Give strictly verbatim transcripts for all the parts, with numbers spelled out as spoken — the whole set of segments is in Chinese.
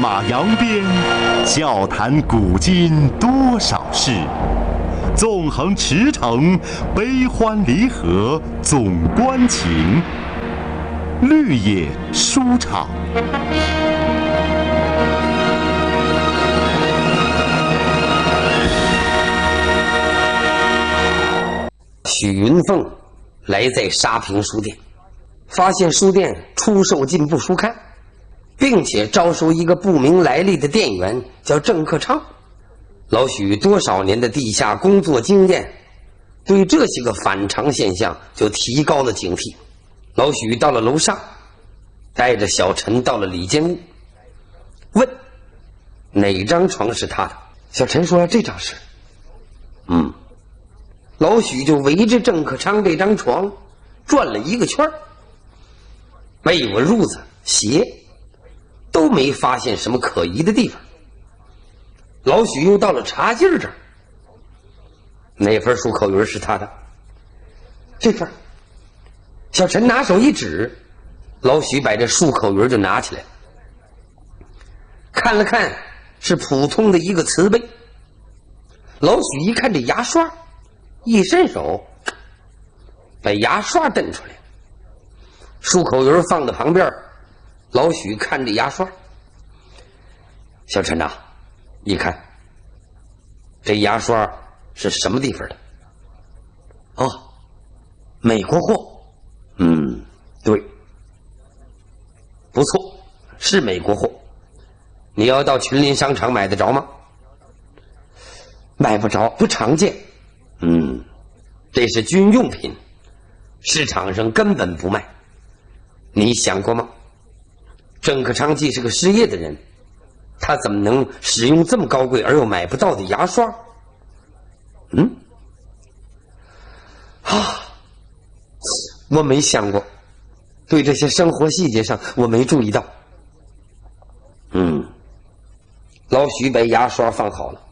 马扬鞭，笑谈古今多少事。纵横驰骋，悲欢离合总关情。绿野书场。 许云凤来在沙坪书店，发现书店出售进步书刊，并且招收一个不明来历的店员，叫郑克昌。老许多少年的地下工作经验，对这些个反常现象就提高了警惕。老许到了楼上，带着小陈到了里间屋，问哪张床是他的。小陈说这张是。嗯，老许就围着郑克昌这张床转了一个圈，被窝、褥子、鞋都没发现什么可疑的地方。老许又到了茶几这儿，那份漱口鱼是他的，这份。小陈拿手一指，老许把这漱口鱼就拿起来了，看了看，是普通的一个瓷杯。老许一看这牙刷，一伸手把牙刷瞪出来，漱口鱼放在旁边。老许看着牙刷，小陈呐，你看这牙刷是什么地方的？哦，美国货。嗯，对，不错，是美国货。你要到群林商场买得着吗？买不着，不常见。嗯，这是军用品，市场上根本不卖。你想过吗？郑克昌既是个失业的人，他怎么能使用这么高贵而又买不到的牙刷？嗯，啊，我没想过，对这些生活细节上我没注意到。嗯，老许把牙刷放好了。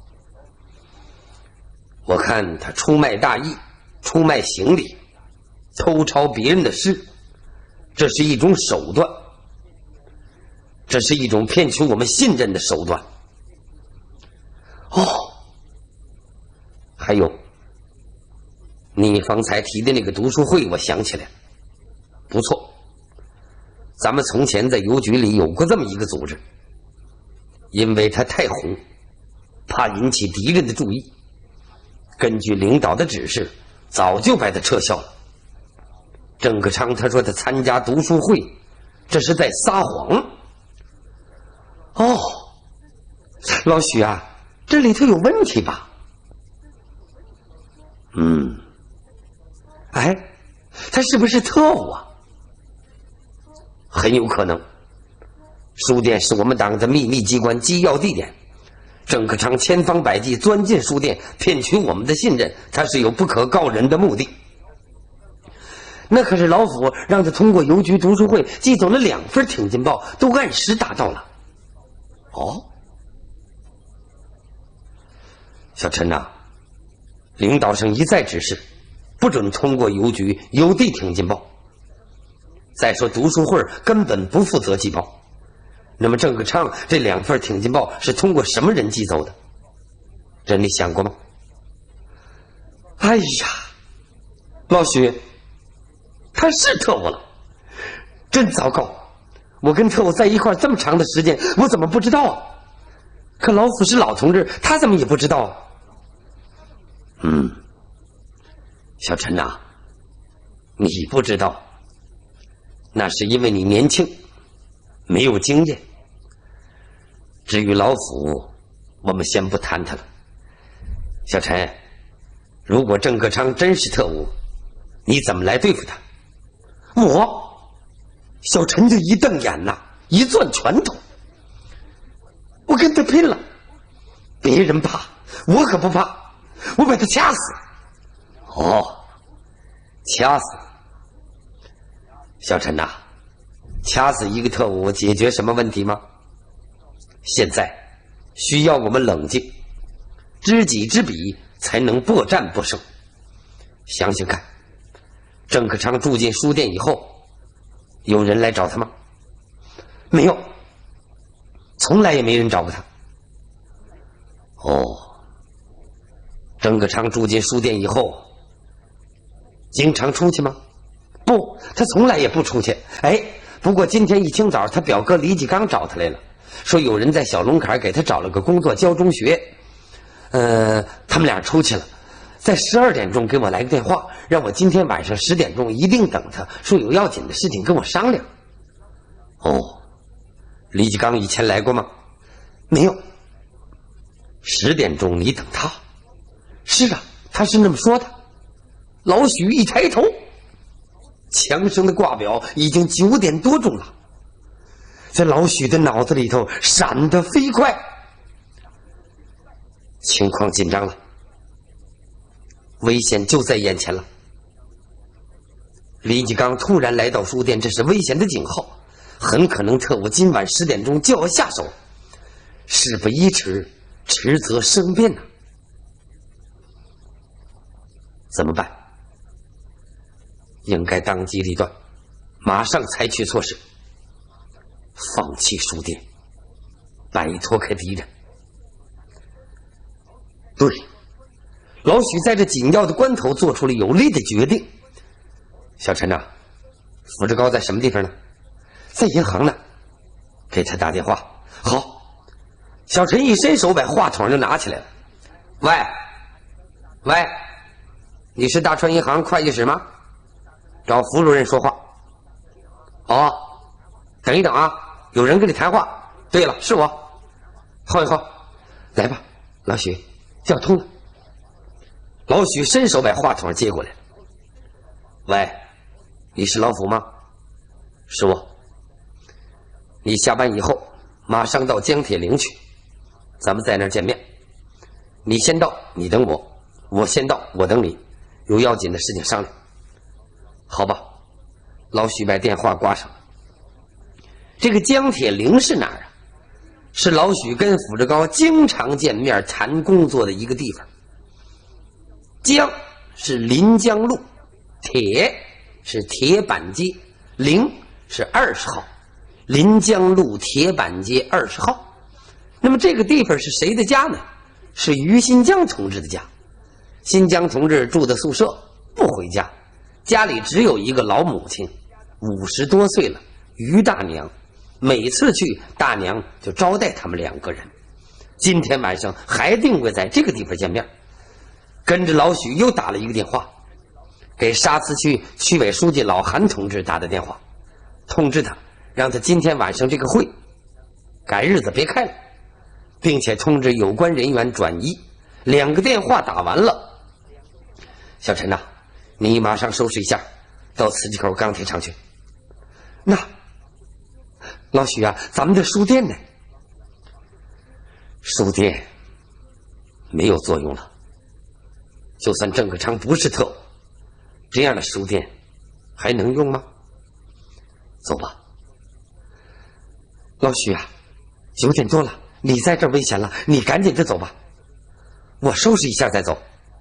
我看他出卖大义，出卖行李，偷抄别人的诗，这是一种手段，这是一种骗取我们信任的手段。哦，还有你方才提的那个读书会，我想起来，不错，咱们从前在邮局里有过这么一个组织，因为它太红，怕引起敌人的注意，根据领导的指示，早就把它撤销了。郑克昌他说他参加读书会，这是在撒谎。哦，老许啊，这里头有问题吧？嗯，哎，他是不是特务啊？很有可能。书店是我们党的秘密机关机要地点，郑克昌千方百计钻进书店，骗取我们的信任，他是有不可告人的目的。那可是老府让他通过邮局读书会寄走了两份挺进报，都按时达到了。哦，小陈呐、啊，领导上一再指示，不准通过邮局邮递挺进报。再说读书会根本不负责寄报，那么郑克昌这两份挺进报是通过什么人寄走的？这你想过吗？哎呀，老许，他是特务了，真糟糕！我跟特务在一块这么长的时间，我怎么不知道啊？可老虎是老同志，他怎么也不知道啊？嗯，小陈呐、啊，你不知道，那是因为你年轻，没有经验。至于老虎，我们先不谈他了。小陈，如果郑克昌真是特务，你怎么来对付他？我，小陈就一瞪眼呐，一攥拳头，我跟他拼了！别人怕，我可不怕，我把他掐死。哦，掐死！小陈呐、啊，掐死一个特务解决什么问题吗？现在需要我们冷静，知己知彼，才能破战不胜。想想看，郑克昌住进书店以后，有人来找他吗？没有。 从来也没人找过他。哦，郑克昌住进书店以后，经常出去吗？不，他从来也不出去。哎，不过今天一清早，他表哥李继刚找他来了，说有人在小龙坎给他找了个工作，教中学。呃，他们俩出去了，在十二点钟给我来个电话，让我今天晚上十点钟一定等他，说有要紧的事情跟我商量。哦，李继刚以前来过吗？没有。十点钟你等他？是啊，他是那么说的。老许一抬头，墙上的挂表已经九点多钟了，在老许的脑子里头闪得飞快，情况紧张了，危险就在眼前了。李继刚突然来到书店，这是危险的警号，很可能特务今晚十点钟就要下手，事不宜迟，迟则生变呐、啊。怎么办？应该当机立断，马上采取措施，放弃书店，摆脱开敌人。对，老许在这紧要的关头做出了有力的决定。小陈呐、啊，福志高在什么地方呢？在银行呢，给他打电话。好，小陈一伸手把话筒就拿起来了。喂，喂，你是大川银行会计室吗？找福主任说话。哦，等一等啊，有人跟你谈话。对了，是我。耗一耗，来吧，老许，叫通了。老许伸手把话筒接过来了。喂，你是老福吗？是我。你下班以后马上到江铁岭去，咱们在那儿见面。你先到，你等我；我先到，我等你。有要紧的事情商量。好吧，老许把电话挂上了。这个江铁岭是哪儿啊？是老许跟福志高经常见面谈工作的一个地方。江是临江路，铁是铁板街，岭是二十号，临江路铁板街二十号。那么这个地方是谁的家呢？是于新江同志的家。新江同志住的宿舍，不回家，家里只有一个老母亲，五十多岁了，于大娘。每次去，大娘就招待他们两个人。今天晚上还定会在这个地方见面。跟着老许又打了一个电话，给沙磁区区委书记老韩同志打的电话，通知他，让他今天晚上这个会改日子别开了，并且通知有关人员转移。两个电话打完了，小陈呐、啊，你马上收拾一下，到磁器口钢铁厂去。那老许啊，咱们的书店呢？书店没有作用了。就算郑克昌不是特务，这样的书店还能用吗？走吧。老许啊，九点多了，你在这儿危险了，你赶紧的走吧。我收拾一下再走。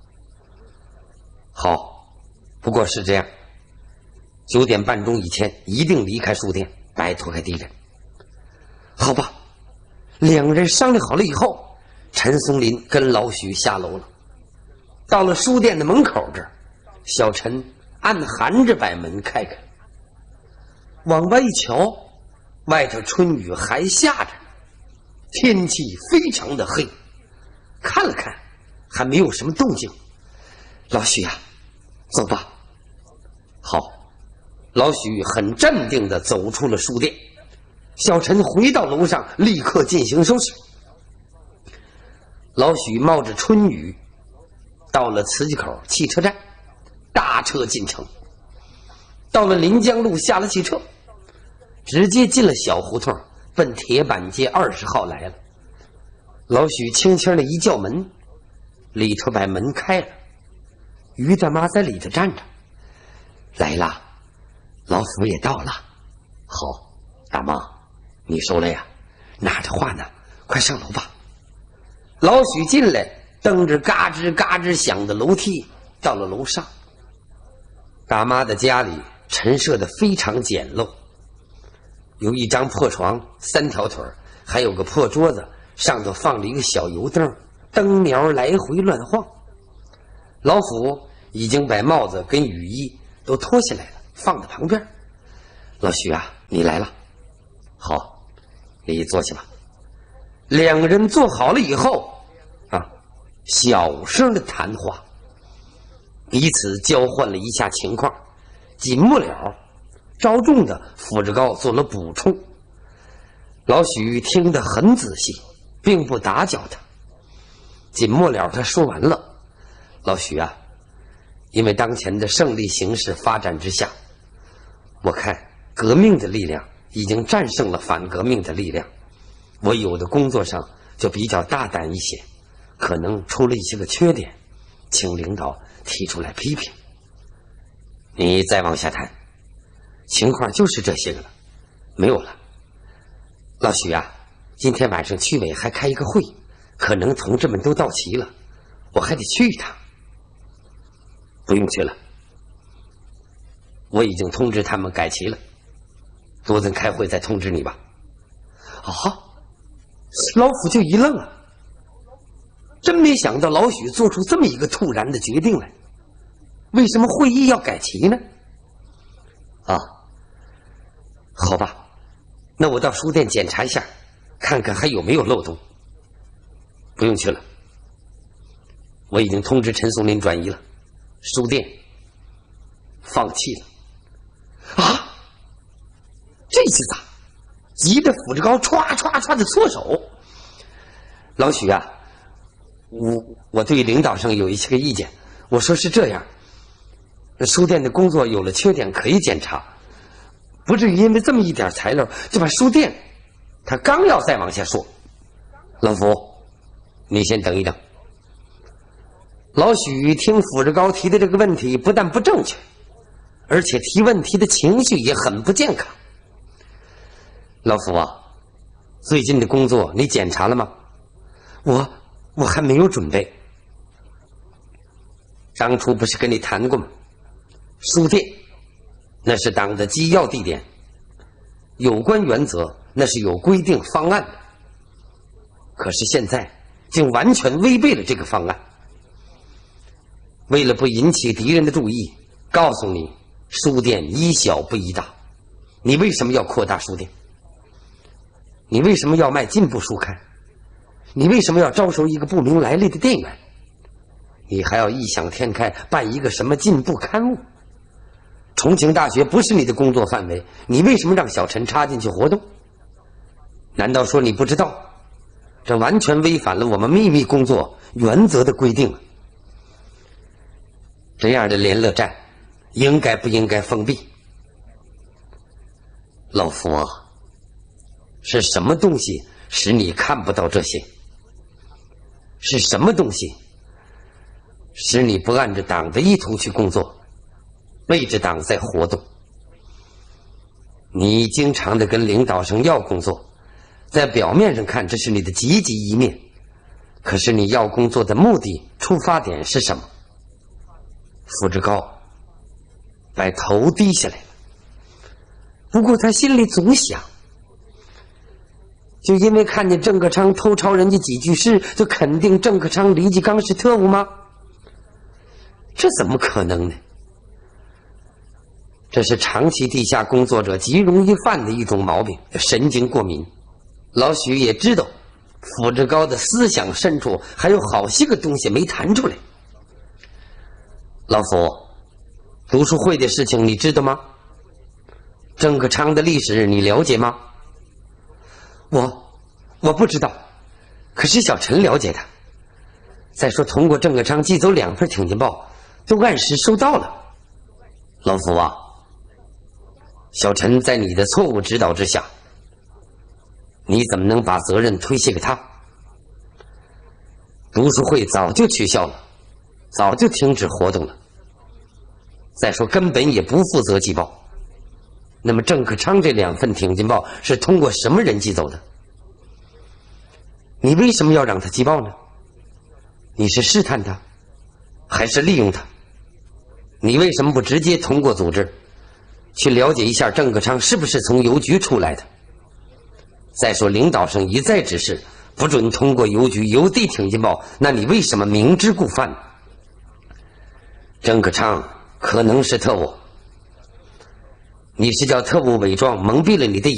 好，不过是这样，九点半钟以前一定离开书店，摆脱开敌人。好吧。两人商量好了以后，陈松林跟老许下楼了。到了书店的门口这儿，小陈暗含着把门开开，往外一瞧，外头春雨还下着，天气非常的黑。看了看，还没有什么动静。老许啊，走吧。好，老许很镇定地走出了书店。小陈回到楼上，立刻进行收拾。老许冒着春雨到了磁器口汽车站，大车进城。到了临江路，下了汽车，直接进了小胡同，奔铁板街二十号来了。老许轻轻的一叫门，里头把门开了，于大妈在里头站着。来了，老福也到了。好，大妈，你收了呀？拿着话呢，快上楼吧。老许进来，蹬着嘎吱嘎吱响的楼梯到了楼上。大妈的家里陈设的非常简陋，有一张破床，三条腿， 还有个破桌子，上头放着一个小油灯，灯苗来回乱晃。老虎已经把帽子跟雨衣都脱下来了，放在旁边。老许啊，你来了，好，你坐下吧。两个人坐好了以后啊，小声的谈话，彼此交换了一下情况。紧末了，赵仲的傅志高做了补充。老许听得很仔细，并不打搅他。紧末了，他说完了。老许啊，因为当前的胜利形势发展之下，我看革命的力量已经战胜了反革命的力量，我有的工作上就比较大胆一些，可能出了一些个缺点，请领导提出来批评。你再往下谈，情况就是这些个了，没有了。老许啊，今天晚上区委还开一个会，可能同志们都到齐了，我还得去一趟。不用去了，我已经通知他们改齐了，多咱开会再通知你吧。啊，老虎就一愣啊，真没想到老许做出这么一个突然的决定来。为什么会议要改齐呢？啊，好吧，那我到书店检查一下，看看还有没有漏洞。不用去了，我已经通知陈松林转移了，书店放弃了。啊，这次咋？急得傅志高歘歘歘的搓手。老许啊，我我对领导上有一些个意见，我说是这样，书店的工作有了缺点可以检查，不至于因为这么一点材料就把书店。他刚要再往下说，老福，你先等一等。老许听傅志高提的这个问题不但不正确，而且提问题的情绪也很不健康。老福啊，最近的工作你检查了吗？我我还没有准备。当初不是跟你谈过吗？书店那是党的机要地点，有关原则那是有规定方案的，可是现在竟完全违背了这个方案。为了不引起敌人的注意，告诉你，书店宜小不宜大。你为什么要扩大书店？你为什么要卖进步书刊？你为什么要招收一个不明来历的店员？你还要异想天开办一个什么进步刊物？重庆大学不是你的工作范围，你为什么让小陈插进去活动？难道说你不知道？这完全违反了我们秘密工作原则的规定。这样的联络站应该不应该封闭？老福啊，是什么东西使你看不到这些？是什么东西使你不按着党的意图去工作，背着党在活动？你经常的跟领导上要工作，在表面上看这是你的积极一面，可是你要工作的目的出发点是什么？傅志高把头低下来了，不过他心里总想，就因为看见郑克昌偷抄人家几句诗，就肯定郑克昌、李继刚是特务吗？这怎么可能呢？这是长期地下工作者极容易犯的一种毛病，神经过敏。老许也知道傅志高的思想深处还有好些个东西没谈出来。老傅，读书会的事情你知道吗？郑克昌的历史你了解吗？我我不知道，可是小陈了解他。再说通过郑克昌寄走两份挺进报，都按时收到了。老福啊，小陈在你的错误指导之下，你怎么能把责任推卸给他？读书会早就取消了，早就停止活动了。再说根本也不负责寄报。那么郑克昌这两份挺进报是通过什么人寄走的？你为什么要让他寄报呢？你是试探他，还是利用他？你为什么不直接通过组织去了解一下郑克昌是不是从邮局出来的？ 再说领导上一再指示不准通过邮局邮递挺进报，那你为什么明知故犯？郑可昌可能是特务，你是叫特务伪装蒙蔽了你的